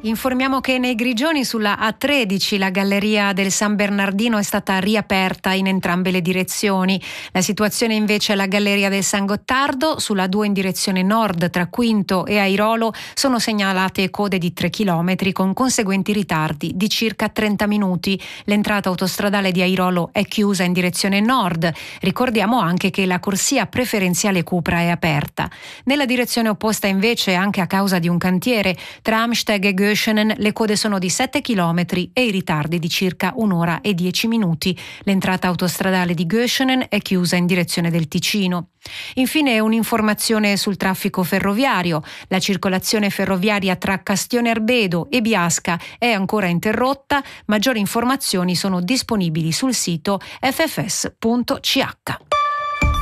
Informiamo che nei Grigioni sulla A13 la galleria del San Bernardino è stata riaperta in entrambe le direzioni. La situazione invece alla galleria del San Gottardo sulla A2 in direzione nord tra Quinto e Airolo sono segnalate code di 3 km con conseguenti ritardi di circa 30 minuti. L'entrata autostradale di Airolo è chiusa in direzione nord. Ricordiamo anche che la corsia preferenziale Cupra è aperta. Nella direzione opposta invece, anche a causa di un cantiere, tra Amsteg e Göschenen le code sono di 7 km e i ritardi di circa 1 ora e 10 minuti. L'entrata autostradale di Göschenen è chiusa in direzione del Ticino. Infine un'informazione sul traffico ferroviario. La circolazione ferroviaria tra Castione Arbedo e Biasca è ancora interrotta. Maggiori informazioni sono disponibili sul sito ffs.ch.